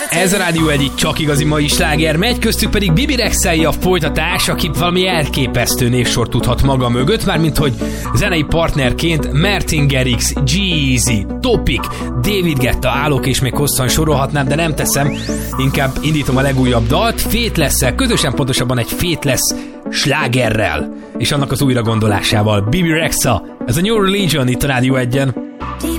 Ez a Rádió egyik csak igazi mai sláger, megy köztük pedig Bibi Rexelje a folytatás, aki valami elképesztő névsort tudhat maga mögött, mármint hogy zenei partnerként Martin Garrix, G-Eazy, Topic, David Guetta, Alok és még hosszan sorolhatnám, de nem teszem, inkább indítom a legújabb dalt, Faithless-szel, közösen pontosabban egy Faithless slágerrel, és annak az újra gondolásával. Bibi Rexa, ez a New Religion itt a Rádió 1-en.